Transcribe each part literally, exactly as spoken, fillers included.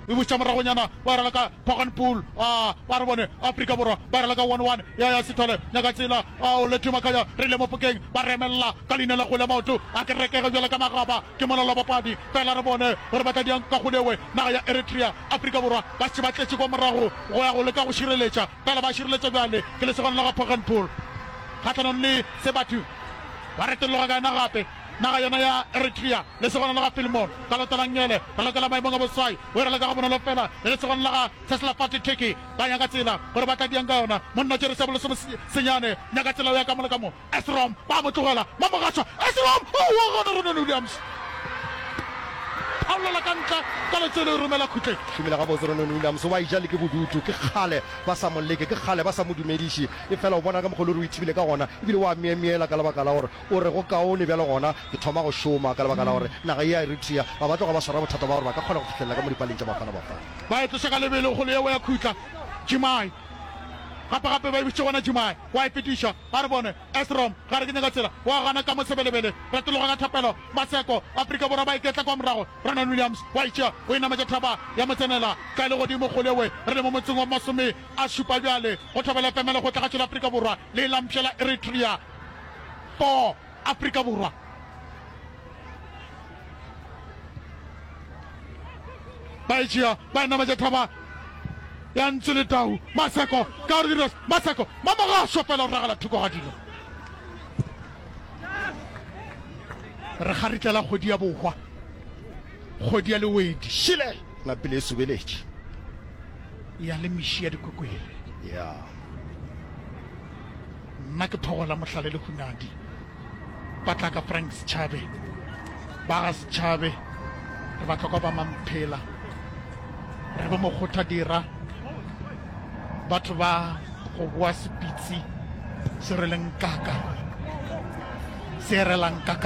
e botsa moragonyana ba rela ka Poganpool a ba re bone Afrika Borwa ba rela ka one one ya ya Sithole nyaka tsela a o lethe makanya re le mo Phokeng ba remella ka leina la go le maoto a ke rekega jwala ka magaba ke molalo bapadi fela re bone gore ba tla diang ka golewe naga ya Eritrea Afrika Borwa ba se batletse go morago go ya go le ka go shireletsa fela ba shireletsa bjale ke le segona la ga Poganpool kgatlhanong le se batho ba retologa ka na gape naga yona ya Eritrea le segona la ga Filmon ka lotela nyele ka lokela maemong a boswai o re le ka ga bonolo fela le segona la ga Seslafati Turkey ba nyaka tsela gore ba tla diang ka yona monna tšere se bolo senyane nyaka tsela o ya ka mo le ka mo Esrom ba mo tlogela mamogatšwa Esrom o gona Ronald Williams Paula la kantla ka le tsele romela khutle shumela ga botse Ronald Williams wa ija le ke bodutu ke khale ba sa molleke ke khale ba sa modumediši e fela o bona ka mogolo re itshibile ka gona ebile wa miemiela ka lebaka la gore o re go kaone bjale gona ke thoma go šoma ka lebaka la gore naga ya Eritrea ba batla go ba swara bothata ba gore ba ka kgona go fitlhelela ka mo dipaleng tša bafana bafana ba e tlosa ka lebele go le ya khutla Jimai gape gape ba bitse gona Jimai wa e fetiša a re bone Esrom ga re ke nyaka tsela wa gana ka mosebelebele re tologa ka thapelo Maseko Afrika Borwa ba iketla kwa morago Ronald Williams wa itša o inametša thaba ya motsenela ka le godimo golewe re le mo motseng wa masome a šupa bjale go thobela femele go tla ga tšela Afrika Borwa le lampšhela Eritrea for Afrika Borwa ba itšea ba inametša thaba ya ntse le tau Maseko ka re diros Maseko mama ga shopela re gala thuko ga dilo re kharitela godi ya bogwa godi ya lewedi šile na pele subeletše ya le mishi ya dikokwele ya nna ke thogola mohlale le hunadi batla ka Frank Schabe ba ga Schabe re batla ka ba Mamphela re ba mo khotha dira batho ba go bua sepitsi se re leng kaka se re lang kaka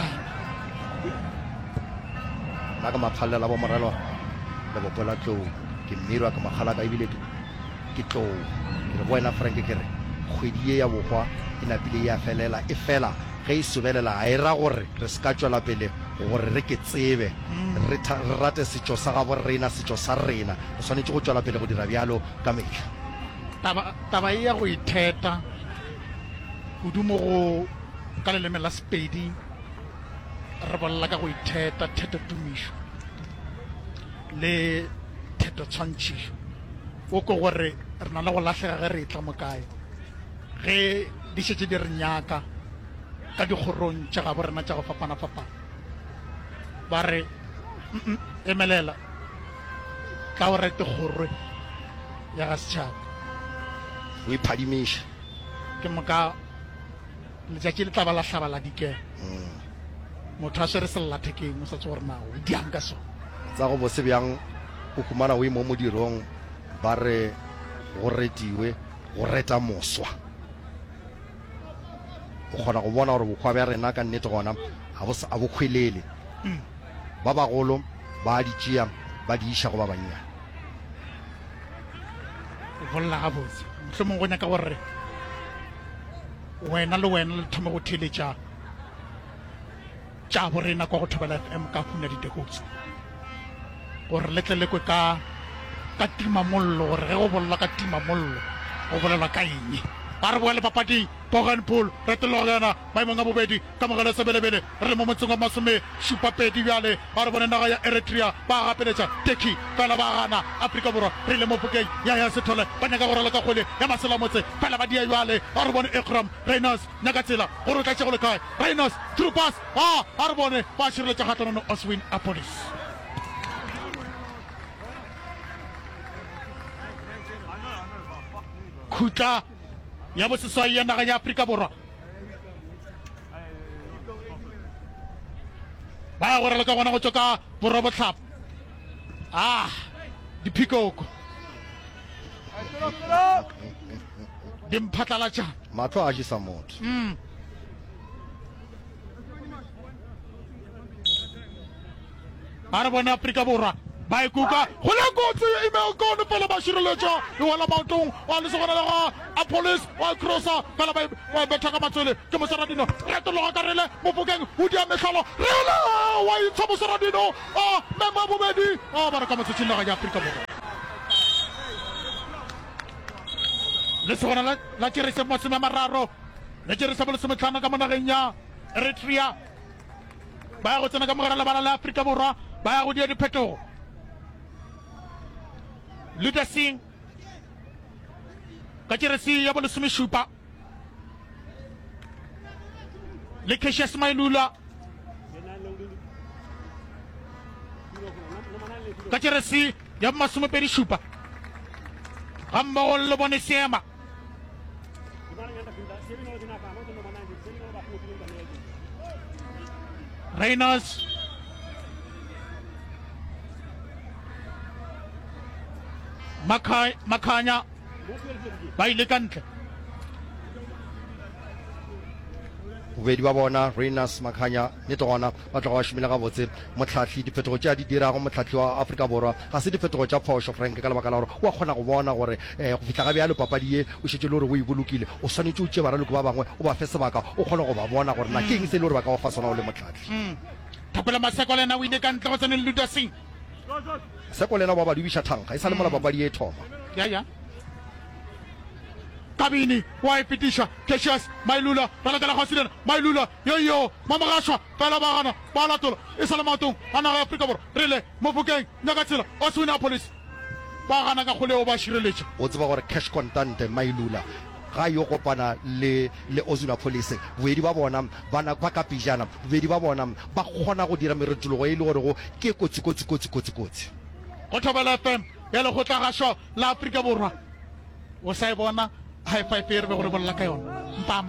la ka maphalela bo moralo le bo pola tlo ke mmirwa ka magala ka ebile ke tlo ke re bona Frank ke re kgwedi ya bogwa e napile ya felela e fela ge e subelela a era gore re ska tswela pele gore re ke tsebe re rate setšo sa ga borena setšo sa rena re swanetse go tswela pele go dira bjalo ka mehla taba taba ya go itheta godumo go ka leleme la Sepedi re bolla ka go itheta theto tumišo le theto tshwantšhišo o ko gore re na le go latlhega ge re tla mo kae ge di šetse di re nyaka ka dikgorong tša ga borena tša go fapana-fapana ba re emelela ka o rete kgorwe ya ga setšhaba o iphadimiša ke moka letšatši le tla ba la hlaba la dikela motho a swere sellathekeng o sa tse gore na o diang ka sone tsa go bose bjang o humana o e mo modirong ba re go retiwe go reta moswa o kgona go bona gore bokgwa bja rena ka nnete gona a bo kgwelele ba bagolo ba di tšea ba di iša go ba bannyane o bolla gabotse mohlomong go nyaka gore wena le wena le thome go theletša tša borena kwa go thobela F M ka huna ditekotso gore letlelekwe ka ka timamollo gore ge go bolla ka timamollo go bolelwa ka eng ba re boa le papading Poganpool re tologa yana maemong a bobedi ka mogala sebelebele re le mo motseng wa masome šupa pedi bjale ba re bone naga ya Eritrea ba gapeletša Turkey fela ba gana Afrika Borwa re le mo Phokeng ya ya Sithole ba nyaka gore le ka kgwele ya masela motse fela ba dia bjale ba re bone Ikram Reynolds nyaka tsela gore o tla tšego le kae Reynolds through pass a a re bone ba šireletša kgatlhanano Oswin Apolis khutla ya boseswai ya naga ya Afrika Borwa ba ya gore le ka gona go tswa ka borobotlhapa ah diphikoko di mphatlalatšana matlho a jesa motho ba re bone Afrika Borwa ba e kuka go le kotsi e me kono pele ba šireletša e wela maotong wa le segona le ga Apolis wa crossa fela ba wa betha ka matswele ke Moseradino re tologa ka rele mo Phokeng o dia mehlalo rele wa itsha Moseradino a mema bobedi a ba re ka motsetšeng naga ya Afrika Borwa le segona la la tšerese masome a mararo le tšerese bolesometlhano ka mo nageng ya Eritrea ba ya go tsena ka mogara lebala la Afrika Borwa ba ya go dia diphetogo Ludasing ka tšerese ya bolesomešupa le Cassius Mailula ka tšerese ya masomepedi šupa ga mmogo le bone seema Reynolds Makhanya ba ile ka ntle bobedi ba bona Reynolds Makhanya ne togona ba tloga ba šomile ga botse motlhatlhi diphetogo tša di dirago motlhatlhi wa Afrika Borwa ga se diphetogo tša phošo Frank ka lebaka la gore o a kgona go bona gore go fitlha ga bjalo papadi ye o šetse le gore o e bolokile o swanetse o tše baraloko ba bangwe o ba fe sebaka o kgone go ba bona gore na keng se le gore ba ka go fa sona o le motlhatlhi Thapelo Maseko le ena o ile ka ntle go tsene Ludasing Seko le ena ba ba dubiša thanka e sa le mola papadi e thoma ya ya Kabini wa ipitisha Cassius Mailula bala kala khosile Mailula yo yo mama gashwa bala bagana bala tolo isala matung ana ga Afrika Borwa rile mo bukeng nyakatsela oswina police bagana ka khole o ba shireletse o tseba gore cash contant Mailula ga yo kopana le le Ozuna Police boedi ba bona bana ba ka pijana boedi ba bona ba kgona go dira meretolo go ile gore go ke kotsi kotsi kotsi kotsi kotsi go thobela F M ya le go tla ga sho la Afrika Borwa o sa bona high five e re go re bolla ka yona mpama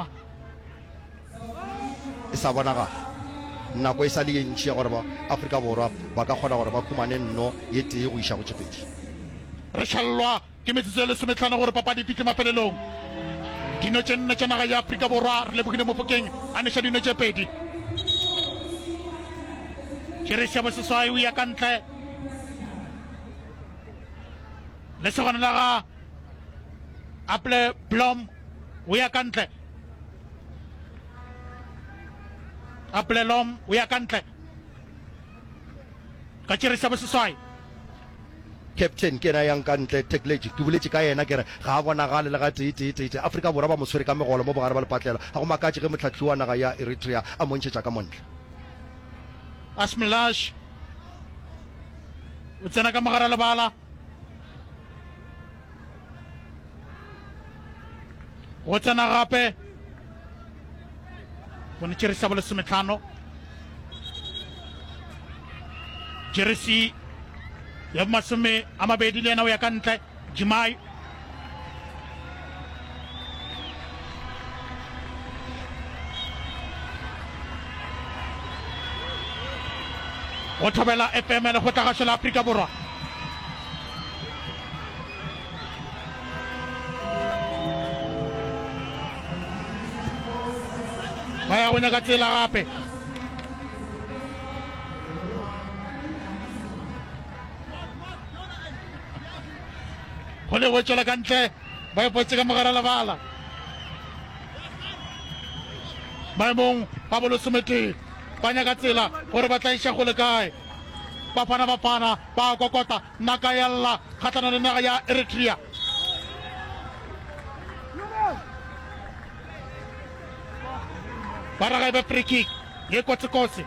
e sa bona ga nako e sa le ntši gore ba Afrika Borwa ba ka kgona gore ba khumane nno ye tee go isha go tšepedi re shallwa ke metsotso le semetlhano gore papadi fitlhe mafelelong dino tše nne tša naga ya Afrika Borwa re lebogile mofokeng a neša dino tše pedi tšerese boseswai o ya ka ntle le segone la ga Apple Blom o ya ka ntle Apple Lom o ya ka ntle ka tšerese boseswai captain ke na yang ka ntle technology ke boletse ka yena kere ga a bonagale le ga tee tee tee Afrika Borwa ba moswere ka megolo mo bogare ba lepatlela ga go makatše ge motlhatlhi wa naga ya Eritrea a montšhetša ka montle Asmilash o tsena ka mogara lebala go tsena gape bone tšerese bolesometlhano jeresi ya masome a mabedi le ena o ya ka ntle Jimai go thobela F M le go tla gašo la Afrika Borwa ba ya go nyaka tsela gape go le go tšwela ka ntle ba epotse ka mogara lebala maemong ba bolosometee ba nyaka tsela gore ba tla iša go le kae bafana bafana ba kokota naka ya lla kgatlana le naga ya Eritrea ba raga ebe free kick ye kotsekotse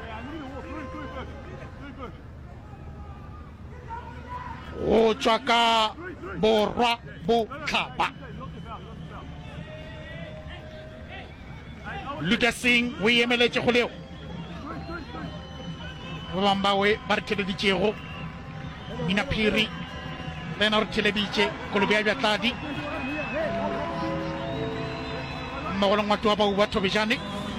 o tswa ka borwa botlhaba Ludasing o emeletse go leo ba bangwe bawe ba re theleditšego Mina Phiri le ena re theleditše Kolobea Bjatladi mmogo le ngwate wa bau ba Thobejane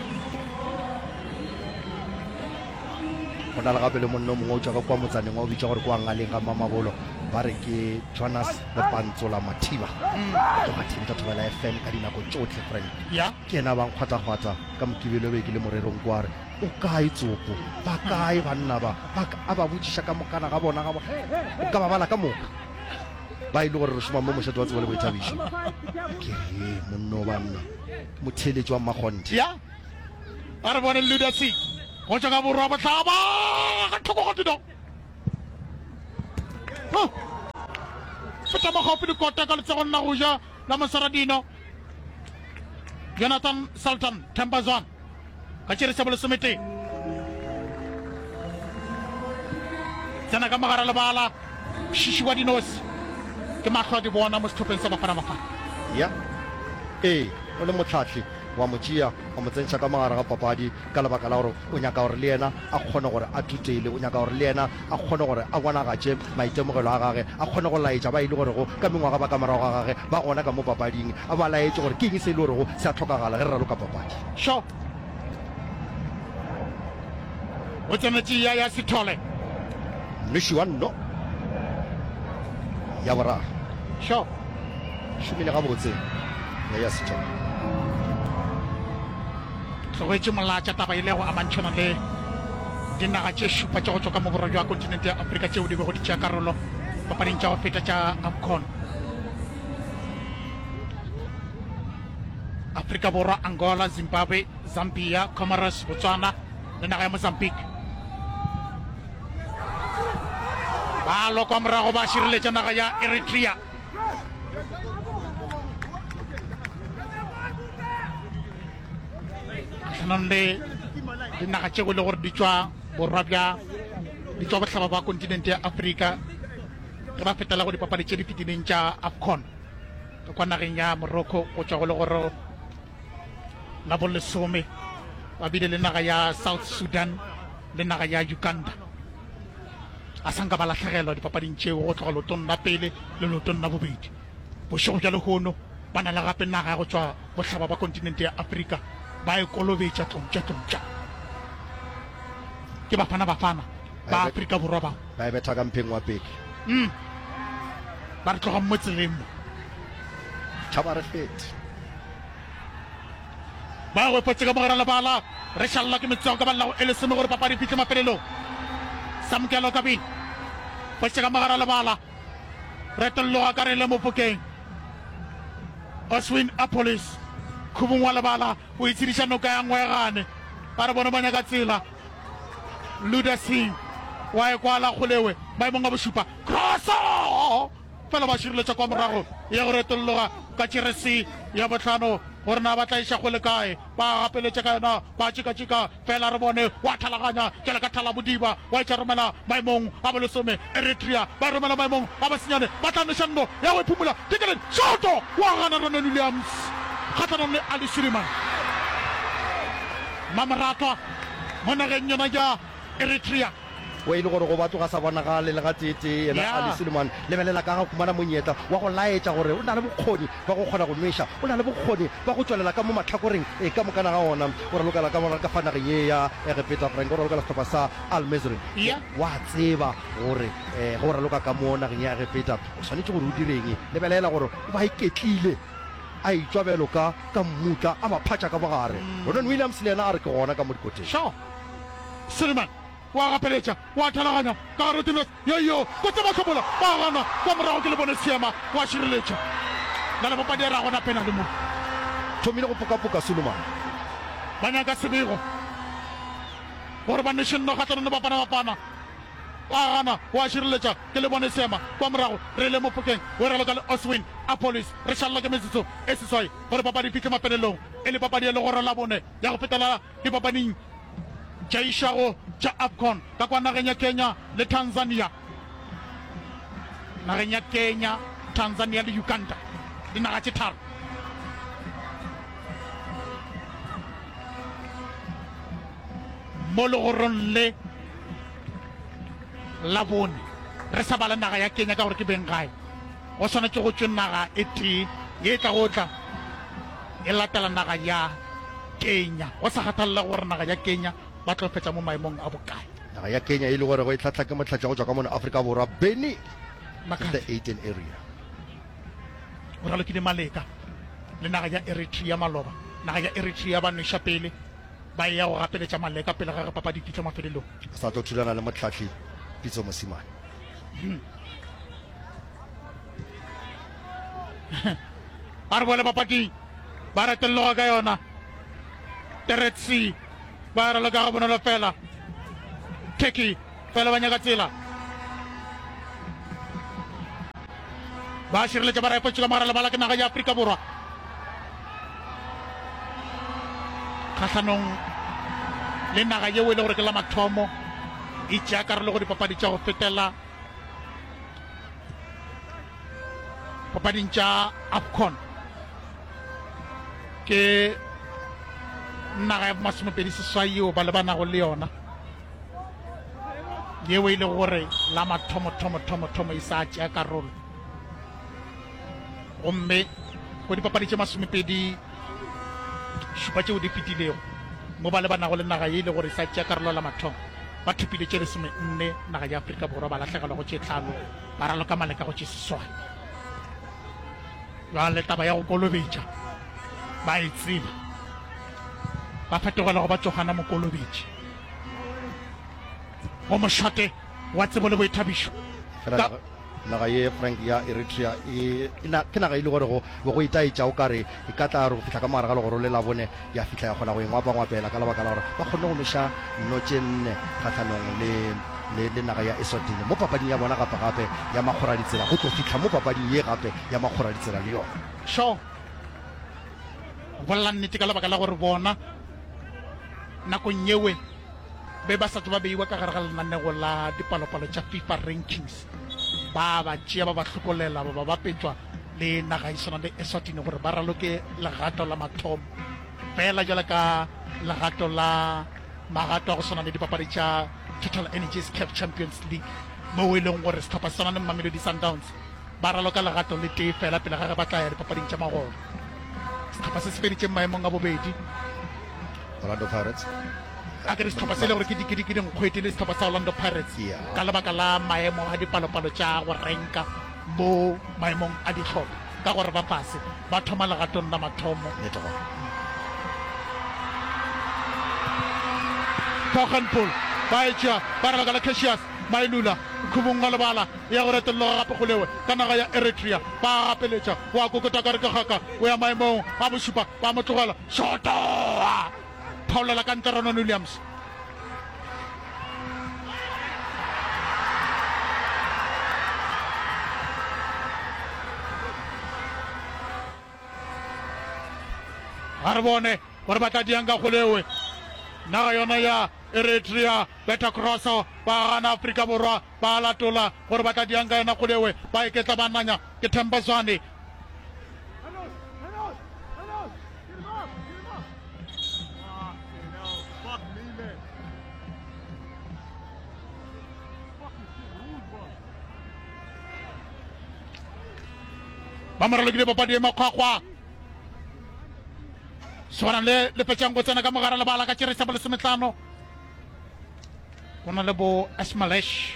go na le gape le monno mongwe o tswa ka kwa motsaneng wa o bitša gore kwa ngaleng ga Mamabolo ba re ke Jonas Lepantsola Mathiba ke mathibi tsa thobela F M ka dinako tsotlhe friend ya ke ena ba nkgwatagwatsa ka mokibelo be ke le morerong kwa re o kae tsopo ba kae banna ba a ba botsiša ka mokana ga bona ga o ka ba bala ka moka ba ile gore re šoma mo mošate wa tsebo le boithabišo ke re monno banna motheletši wa mmakgonte ya a re bone Ludasing go tswa ka borwa botlhaba ka thoko go dino feta magaupi dikota ka letsego nna go ja Laman Saradino Jonathan Sultan Tempazon Kachiri Sabal Sumiti Senaga Magara Labala Shishiwadinos Kemakwa di Bona must to pensava Paramaka. Ya eh o le motlhatlhi wa motšia wa mo tsentšha ka magare ga papadi ka lebaka la gore o nyaka gore le ena a kgone gore a thutele o nyaka gore le ena a kgone gore a bonagatše maitemogelo a gage a kgone go laetša ba e le gorego ka mengwaga ba ka morago ga gage ba gona ka mo papading a ba laetse gore ke eng se e le gorego se a tlhokagala ge re raloka papadi Sure. What's an idea? Yes, it's all. mnoši no ya boraro Sure. šomile gabotse ya ya setšhaba So we just malacha taba ile go amantshana le dinaga tše šupa tša go tšwa ka moborwa jwa kontinente ya Afrika tšeo di bego di tšea karolo papading tša go feta tša AFCON. Afrika Borwa, Angola, Zimbabwe, Zambia, Comoros, Botswana le naga ya Mozambique. Ba lokwa morago ba šireletša naga ya Eritrea. Sanon le dinaga tšeo le gore di tšwa borwa bja di tšwa bohlaba ba kontinente ya Afrika ge ba fetela go dipapadi tše di fetileng tša AFCON ka kwa nageng ya Morocco go tšwa go le gore la bo lesome ba bile le naga ya South Sudan le naga ya Uganda a sanka ba latlhegelwa dipapading tšeo go tloga lotong la pele le lotong la bobedi bošego bja lehono ba na le gape naga ya go tšwa bohlaba ba kontinente ya Afrika ba e kolobetša tlontša tlontša ke bafana bafana ba Afrika Borwa bao ba e betha ka mpheng wa peke mm ba re tloga mo tseleng mo tšhaba re fete ba go potse ka mogara la bala re shalla ke metsego ka balla e le seme gore papadi fitlhe mafelelo samkelo ka bin potse ka mogara la bala re tolloga ka re le mo pokeng Oswin Apolis khubung wa la bala o itshediša noka ya ngwegane ba re bona ba nyaka tsela Luda Singh wa e kwala kgolewe ba e monga bošupa crosso fela ba šireletša kwa morago ya go retolloga ka tšeresi ya botlhano gore na ba tlaiša go le kae ba gapeletša ka yona ba tšika-tšika fela re bone wa thalaganya jale ka thala bodiba wa etša romela maemong a bolesome Eritrea ba romela maemong a basenyane ba tlanoša nno ya go iphumola tikelen shoto wa gana Ronan Williams kgathanong le Ali Suleiman mamaratwa mo nageng yona ja Eritrea wa ile gore go batho ga sa bonagale le ga tete yena Yeah. Ali Suleiman lebelela ka ga khumana monyetla wa go laetša gore o na le bokgoni ba go kgona go nwesha o na le bokgoni ba go tswelela ka mo matlhakoreng e ka mokana ga ona o re lokela ka mona ka fanageng ye ya ge Peter Frank o re lokela setlhopha sa Al Mazrui Yeah. wa tseba gore eh go re loka ka mo nageng ya ge Peter o tshwanetse gore o direng lebelela gore o ba iketlile a itswa belo ka ka mmutla a ba phatša ka bogare Ronan Williams le yena a re ke gona ka mo dikoteng sure Suleiman wa gapeletša wa thalaganya ka gare tinos yoyo ko tseba kgobola ba gana kwa morago ke le bone seema wa šireletša na le bopadi ra gona pena le mo thomile go poka-poka Suleiman ba nyaka sebego gore ba nešenno kgathanong le bapana-bapana wa gana wa šireletša ke le bone seema kwa morago re le mo pokeng o re loka le Oswin Apolis re šalela ke metsotso e seswai gore papadi fitlhe mafelelong e le papadi ya legoro la bone ya go fetela dipapading tša išago tša AFCON ka kwa nageng ya Kenya le Tanzania nageng ya Kenya Tanzania le Uganda dinaga tše tharo mo legorong le la bone re sa bala naga ya Kenya ka gore ke beng gae go swanetše go tšwe naga e tee ye e tla go tla e latela naga ya Kenya go sa kgathalela gore naga ya Kenya ba tlo fetša mo maemong a bokae naga ya Kenya e le gore go e tlhatlha ke motlhatša go tswa ka mona Afrika Borwa Beni the eighteen area o ralokile Maleka le naga ya Eritrea maloba naga ya Eritrea ba nweša pele ba ya go gapeletša Maleka pele ga re papadi fitlha mafelelong a sa tlo thulana le motlhatlhi Pitso Mosimane ba re bole papading ba retelloga ka yona Teretsi ba re le ka ga bonolo fela Teki fela ba nyaka tsela ba shireletša ba raepo tšeka mogara lebala ke naga ya Afrika Borwa kgatlhanong le naga yeo e le gore ke la mathomo e tšea karolo go dipapadi tša go fetela papading tša AFCON ke naga ya masomepedi seswai yeo ba lebanago le yona yeo e le gore la mathomo thomo thomo thomo e sa tšea karolo gomme go dipapadi tša masomepedi šupa tšeo di fetilego mo ba lebanago le naga ye e le gore e sa tšea karolo la mathomo ba thupile tše lesome nne naga ya Afrika Borwa ba latlhegelwa go tše tlhano ba raloka maleka go tše seswai jale taba ya go kolobetša ba e tseba ba fetogela go ba tsogana mo kolobetše go mošate wa tsebo le boithabišo naga ye Frank ya Eritrea e ke naga e le gore go go itaetša o kare e ka tla re go fitlha ka mogare ga legoro le la bone ya fitlha ya kgona go engwapa-ngwapela ka lebaka la gore ba kgonne go noša nnotše nne kgatlhanong le le naga ya Eswatini mo papading ya bona gape gape ya makgoraditsela go tlo fitlha mo papading ye gape ya makgoraditsela le yona sure bolela nnete ka lebaka la gore bona nakong yewe be ba satse ba beiwa ka gare ga lenanego la dipalopalo tša FIFA rankings ba ba tšea ba ba hlokolela ba ba bapetšwa le naga e swana le Eswatini gore ba raloke legato la mathomo fela jala ka legato la magato a go swana le dipapadi tša Total Energies C A F Champions League mo e leng gore setlhopha se swana le Mamelodi Sundowns ba raloka legato le tee fela pele ga ge ba tla ya dipapading tša magolo setlhopha se se feditšeng maemong a bobedi Orlando Pirates a ke re setlhopha se le gore ke dinkgwete le setlhopha sa Orlando Pirates ka lebaka la maemo a dipalopalo tša go renka mo maemong a ditlhopha ka gore ba fase ba thoma legatong la mathomo Toggenpool ba e tšea ba raloka la Cassius Mailula khubung ga lebala ya gore tloga gape go lewe ka naga ya Eritrea ba gapeletša wa kokota ka re ka gaka o ya maemong a bosupa ba mo tlogela shoto phaulela ka ntle Ronan Williams a re bone gore ba tla diang ka go lewe naga yona ya Eritrea beta crosso ba gana Afrika Borwa ba latola gore ba tla diang ka yona go lewe ba eketla ba nanya ke Thembazwane ba moralokile papadi e makgwakgwa swana le le petšang go tsena ka mogara lebala ka tšerisa bo lesometlhano go na le bo Asmalesh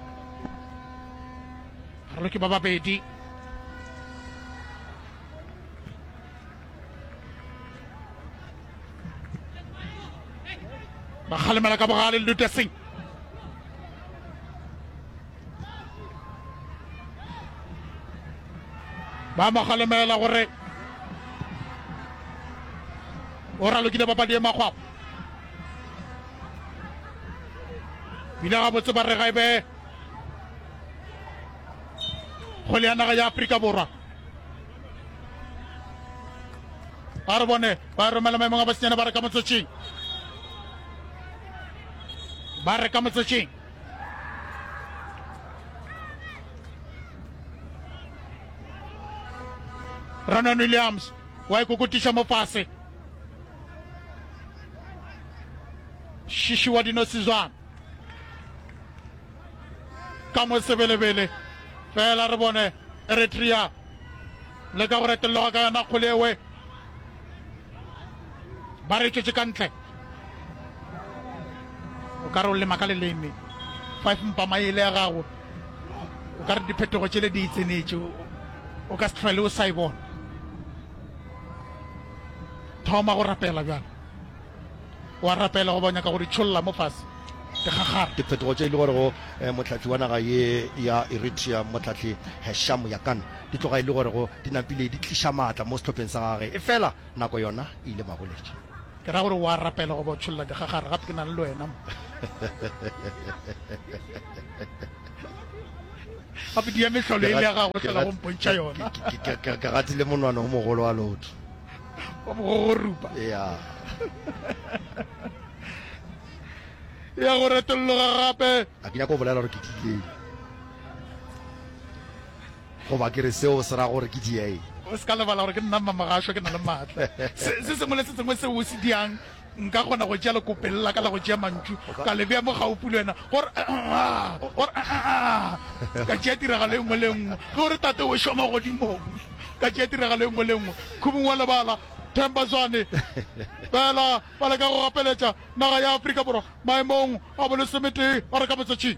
baraloki ba babedi ba kgalemela ka bogale le Lutesing ba magalemela gore o ralokile papadi e makgwakgwa bile ga botse ba re ga e be go le ya naga ya Afrika Borwa a re bone ba romela maemong a basenyana ba re ka motsotšing ba re ka motsotšing Ronan Williams wa e kokotiša mo fase Shishiwa Dino Sizwana ka mo sebelebele fela re bone Eritrea le ka gore tloga ka yona kgolewe ba re tšwetše ka ntle o ka re o lema ka leleme five mpa maele ya gago o ka re diphetogo tšele di itsenetše o ka se tlhole o sa e bona thoma go rapela bjana wa rapela go ba nyaka go di tšholola mo fase digagara diphetogo tše e le gore go motlhatlhi wa naga ye ya Eritrea motlhatlhi Hesham Yakan di tloga e le gore go di napile di tliša maatla mo setlhopheng sa gage e fela nako yona e ile magoletše ke ra gore wa rapela go ba tšholola digagara gape ke na le wena gape di ya metlholo e le ya gago tlhola go mpontšha yona ka gatile monwana o mogolo wa lotho wa go rupa ya ya go retologa gape a ke nyako bolela gore ke tlileng goba ke re seo se ra gore ke diae o se ka lebala gore ke nna mmamagašo ke na le maatla se sengwe le se sengwe seo o se diang nka kgona go tšea lekopelela ka la go tšea mantšu ka le bea mo gaupu le wena gore gore ka tšea tiragalo e nngwe le nngwe ke gore tate o šoma godimong ka tšea tiragalo e nngwe le nngwe khumong wa lebala Themba Zwane fela ba le ka go gapeletša naga ya Aforika Borwa maemong a bolesomete a re ka metsotšing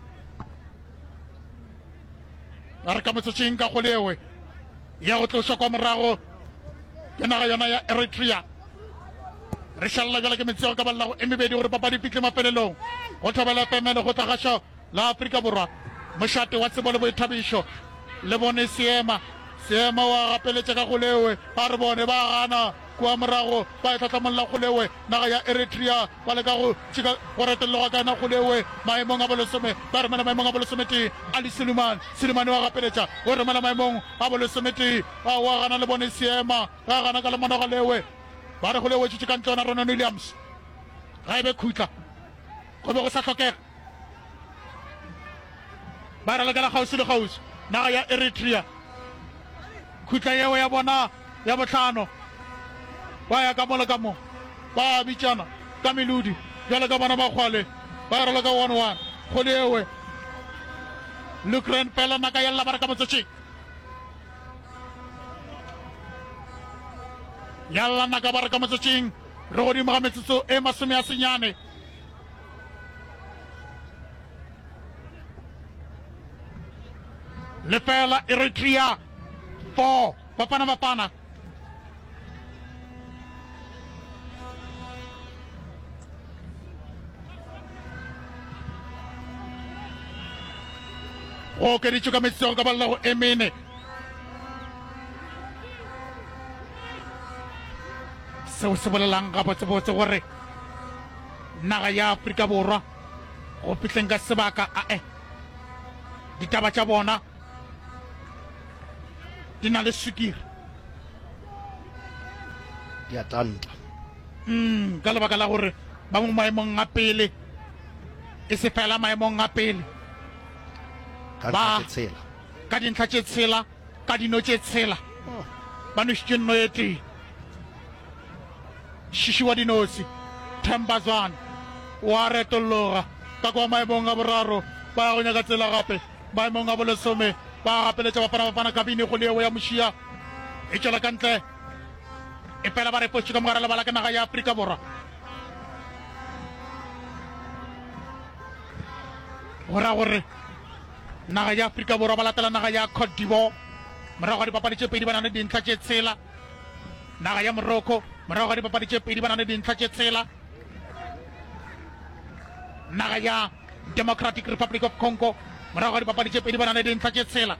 a re ka metsotšing ka go lewe ya go tloša kwa morago ke naga yona ya Eritrea re šalela bjale ke metsego ka balelago e mebedi gore papadi fitlhe mafelelong go thobela pemele go tlagašo la Aforika Borwa mošate wa tsebo le boithabišo le bone seema seema wa gapeletša ka go lewe a re bone ba gana kua morago ba e tlhatlamolla go lewe naga ya Eritrea ba le ka go tšika go retelelwa kana go lewe maemong a bolesome ba remela maemong a bolesomete Ali Suleiman Suleiman wa gapeletša o remela maemong a bolesomete a wa gana le bone seema ga gana ka lemano ga lewe ba re go lewe tšitše ka ntle ona Ronan Williams ga e be khutla go be go sa tlhokega ba re lekala kgausi le kgausi naga ya Eritrea khutla yeo ya bona ya botlhano ba ya ka mo le ka mo ba bitšana ka melodi bjale ka bona ba kgwale ba rela ka one one go lewe Lucran fela naka ya lla ba re ka motsotšing ya lla naka ba re ka motsotšing re godimo ga metsotso e masome ya senyane lefela Eritrea four Bafana Bafana go keditšwe ka metsego ka balelago e mene seo se bolelang ga botsebotse gore naga ya Aforika Borwa go fitlheng ka sebaka ae ditaba tša bona di na le sukiri di a tantla mm ka lebaka la gore ba mo maemong a pele e se fela maemong a pele ba tsela ka dintlha tše tshela ka dino tše tshela ba nošitše nno ye tee šiši wa dinosi Themba Zwane wa retologa ka kwa maemong a boraro ba ya go nyaka tsela gape maemong a bolesome ba gapeletša Bafana Bafana kabine go lewe ya mošia e tšwela ka ntle e fela ba repotše ka mogare lebala ke naga ya Aforika Borwa go ra gore naga ya Aforika Borwa ba latela naga ya Cote d'Ivoire morago ga dipapadi tše pedi ba na le dintlha tše tshela naga ya Morocco morago ga dipapadi tše pedi ba na le dintlha tše tshela naga ya Democratic Republic of Congo morago ga dipapadi tše pedi ba na le dintlha tše tshela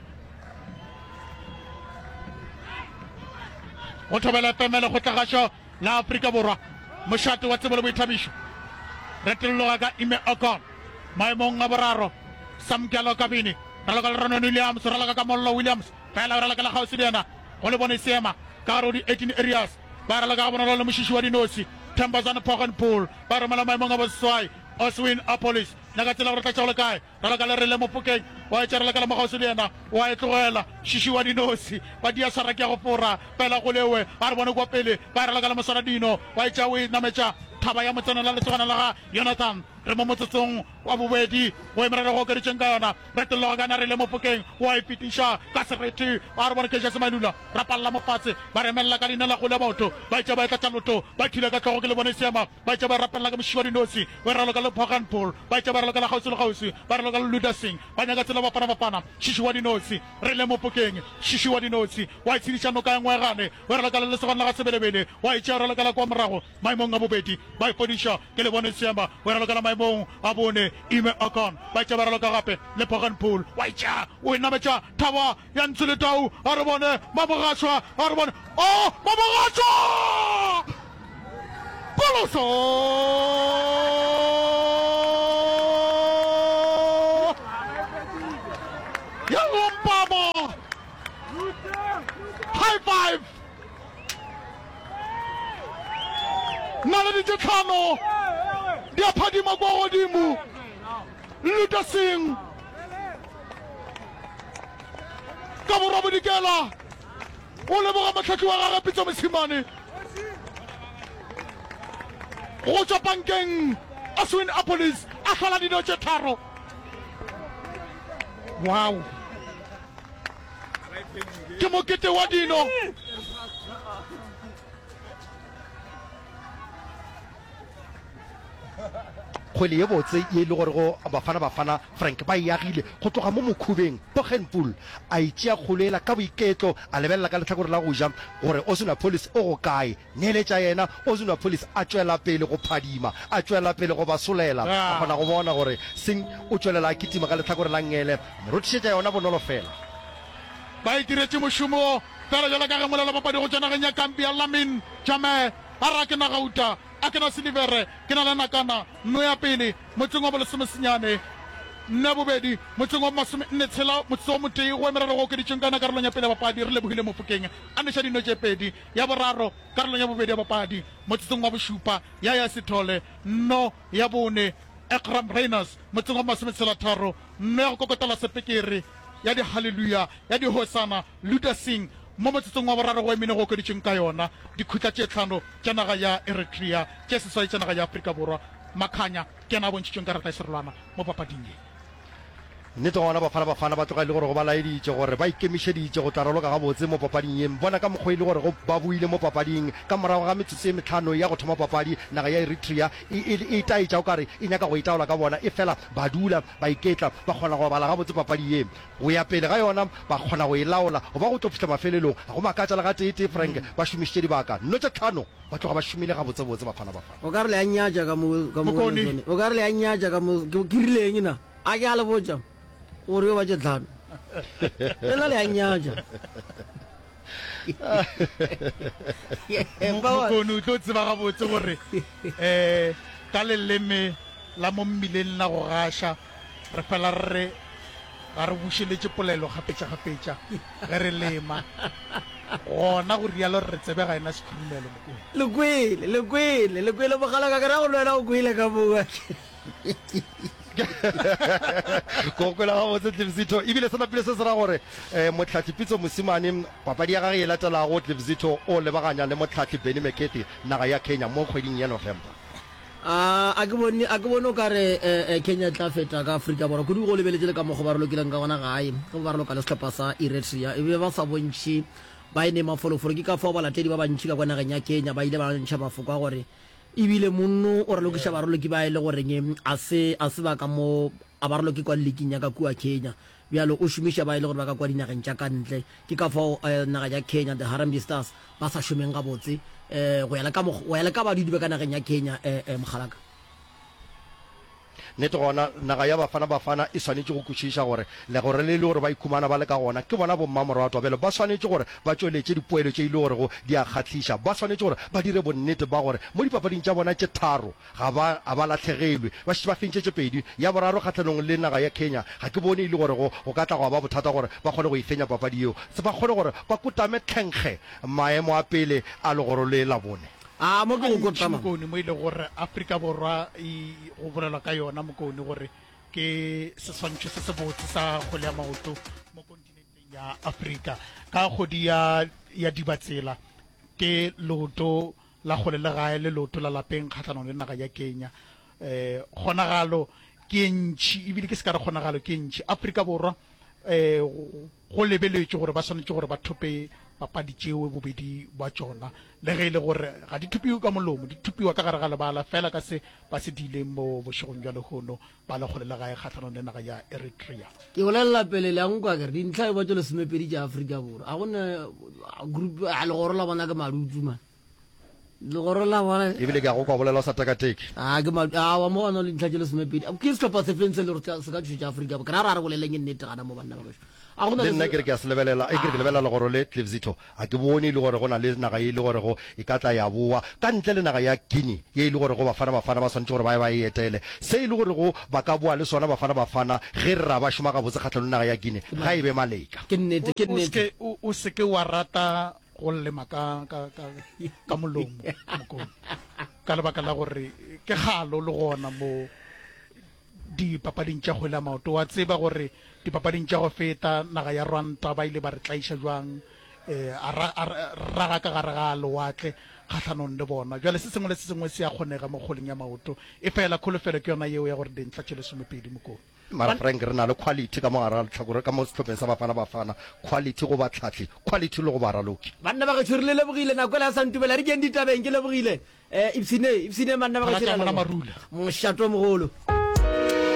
go thobela pemele go tlagašo la Aforika Borwa mošate wa tsebo le boithabišo retelologa ka Ime Ocon maemong a boraro Samkelo kabine raloka le Ronan Williams raloka ka Mollo Williams fela raloka la kgausi le yena go le bone seema ka gare go di eighteen areas ba raloka ga bonolo le mošiši wa dinosi Themba Zwane Pogenpool ba romela maemong a boswai Oswin Apolis naka tsela gore tla tšao le kae raloka le rile mo Phokeng wa e tšerela ka la mogausi le yena wa e tlogela šiši wa dinosi ba dia swara ke ya go fora fela go lewe ba re bone kwa pele ba raloka le moswana dino wa e tšea o e nametša thaba ya motseno la letsogana la ga Jonathan re mo motsotsong wa bobedi go emerere go keditšeng ka yona retologa kana re le mo Phokeng wa e fetiša ka sereti ba re bone ke jase malula ra palela mo fatshe ba remelela ka leina la go le baoto ba etša ba e tlatša loto ba thile ka tlhogo ke le bone seema ba etša ba rapelela ka mošiši wa dinosi ba raloka le Pogenpool ba etša ba raloka la kgausi le kgausi ba raloka le Ludasing ba nyaka tsela Bafana Bafana šiši wa dinosi re le mo Phokeng šiši wa dinosi wa e tshediša noka ya ngwegane wa raloka le lesogane la ga Sebelebele wa etša raloka la kwa morago maemong a bobedi ba e fodiša ke le bone seema wa raloka la maemong a bone Ime Ocon ba etša ba raloka gape le Pogenpool wa etša o e nametša thaba ya ntsho le tau a re bone mamogašwa a re bone o mamogašwa poloso maano di a phadima kwa godimo Luther Singh ka borwa bodikela o leboga matlhatli wa gagwe Pitso Mosimane go tswa bankeng a swin Apolis a tlhola dino tse tharo. Wow, ke mokete wa dino kgwele ye botse ye le gore go bafana bafana Frank ba iagile go tloga mo mokhubeng Pogenpool a itšea kgoloela ka boiketlo a lebelela ka letlhakore la go ja gore Ozuna Police o go kae neeletša yena Ozuna Police a tswela pele go phadima a tswela pele go basolela a kgona go bona gore Singh o tswelela a kitima ka letlhakore la ngele merothišetša yona bonolo fela ba itiretse mošomo fela jala ka ge molela papadi go tsenageng ya kampi ya Lamin Jame a ra ke na gauta a ke na Silivere ke na le nakana no ya pele motseng wa bolesomesenyane nna bobedi motseng wa masome nne tshela motse wa motei go emerara go okeditšeng kana karolong ya pele ya bapadi re lebogile Mofokeng a neša dino tše pedi ya boraro karolong ya bobedi ya bapadi motseng wa bošupa ya ya Sethole no ya bone Ekram Reyners motseng wa masome tshela tharo nno ya go kokotela sepekere ya di haleluya ya di hosana Luther Singh mo motsetsong wa boraro go emene go okeditšeng ka yona dikhutla tše tlhano tša naga ya Eritrea tše seswai tša naga ya Afrika Borwa Makhanya ke na bontšitšeng karata ya serolwana mo papading ye. nnete gona bafana bafana ba tloga e le gore go ba laeditše gore ba ikemišeditše go taroloka gabotse mo papading yeng bona ka mokgwa e le gore go ba buile mo papading ka morago ga metsotso e metlhano ya go thoma papadi naga ya Eritrea e taetša o kare e nyaka go itaola ka bona e fela ba dula ba iketla ba kgona go bala gabotse papadi ye go ya pele ga yona ba kgona go e laola go ba go tlo fitlha mafelelong ga go makatša le ga teete Frank ba šomišitše dibaka nno tše tlhano ba tloga ba šomile gabotsebotse bafana bafana o ka re le a nyatša ka mo o ka re le a nyatša ka mo ke rileng na a ke a le botša ore yo ba tše tlhano lela le a nyatša Mokoni o tlo tseba gabotse gore um ka leleme la mo mmileng la go gaša re fela re ga re bušeletše polelo gapetša-gapetša ge re lema gona go rialo re tsebe ga ena sekhurumelo Mokoni lekwele lekwele lekwele mogala ka kera go lwela go kwele ka moa ko kwela ga botse Tlhivzitho ebile sena pele se se ra gore um motlhatlhi Pitso Mosimane papadi ya gage e latelago Tlhivzitho o lebaganya le motlhatlhi Benny McCarthy naga ya Kenya mo kgweding ya November. a ke bone a ke bone o ka re Kenya tla feta ka Afrika Borwa kudu go lebeletse le ka mo go ba re lokileng ka gona gae go ba re loka le setlhopha sa Eritrea e be ba sa bontšhe ba ene mafolofolo ke ka fao balatedi ba bantšhi ka kwa nageng ya Kenya ba ile ba ntšha mafoko a gore ebile monno o re lokiša baroloki ba e le goreng a se a se ba ka mo a baroloki kwa leking ya ka kua Kenya bjalo o šomiša ba e le gore ba ka kwa dinageng tša ka ntle ke ka fao naga ya Kenya the Harambee Stars ba sa šomeng gabotse um go ya le ka badudi ba ka nageng ya Kenya um mogalaka nnete gona naga ya bafana bafana e swanetše go kwešiša gore le gore le le gore ba ikhumana ba le ka gona ke bona bommamorwatwa bjale ba swanetše gore ba tšweletše dipoelo tše ile gore go di a kgatlhiša ba swanetše gore ba dire bonnete ba gore mo dipapading tša bona tše tharo ga ba latlhegelwe ba šetše ba fentšetše pedi ya boraro kgatlhanong le naga ya Kenya ga ke bone e le gore go ka tla go ba bothata gore ba kgone go e fenya papadi eo se ba kgone gore ba kotame tlhenkge maemo a pele a le gore le la bone a mo ke go kotama Mokoni mo ile gore Afrika Borwa e go bolelwa ka yona Mokoni gore ke seswantšho se se botse sa kgwele ya maoto mo kontinenteng ya Afrika ka kgodi ya ya dibatsela ke loto la kgwele le gae le loto la lapeng kgatlhanong le naga ya Kenya um kgonagalo ke ntšhi ebile ke se ka re kgonagalo ke ntšhi Afrika Borwa um go lebeletswe gore ba swanetše gore ba thope papadi tšeo bobedi ba tšona le ge e le gore ga di thupiwe ka molomo di thupiwa ka gare ga lebala fela ka se ba se diileng mo bošegong bja lehono ba le kgole le gae kgatlhanong le naga ya Eritrea ke bolelela pele le a nkwa kere dintlha e ba tšo lesomepedi tša Afrika Borwa a gone group a legoro la bona ke madutu man legoro la bona ebile ke a go kwa bolela sa tekateke a ke ma a wa mo ona le dintlha tša lesomepedi ke setlhopha se feng se le gore se ka thuša Afrika Borwa ke ra ra re boleleng e nnete gana mo banna ba bašo le nna kere ke a se lebelela e kere ke lebelela legoro le Tlhivzitho a ke bone e le gore go na le naga e le gore go e ka tla ya boa ka ntle le naga ya Guinea ye e le gore go bafana bafana ba swantse gore ba ba e etele se e le gore go ba ka boa le sona bafana bafana ge re ra ba šoma ka botse kgatlhanong naga ya Guinea ga e be maleka ke nnete ke nnete o seke wa rata go lema ka ka ka ka molomo Mokoni ka lebaka la gore ke galo le gona mo dipapading tša kgwele ya maoto wa tseba gore dipapading tša go feta naga ya Rwanda ba ile ba re tlaiša jwang eh a raga ka gare ga lewatle kgatlhanong le bona jwale se sengwe le se sengwe se ya kgonega mo kgoleng ya maoto e fela kholofelo ke yona yeo ya gore dintla tše lesomepedi mokong mara Frank re na le quality ka mo ara tlhakore ka mo setlhopheng sa Bafana Bafana quality go batlhatli quality le go ba raloki banna ba ge tshwere le lebogile nako la santubela re ke ditabeng ke lebogile eh ipsine ipsine manna ba ge tshwere marula moshato mogolo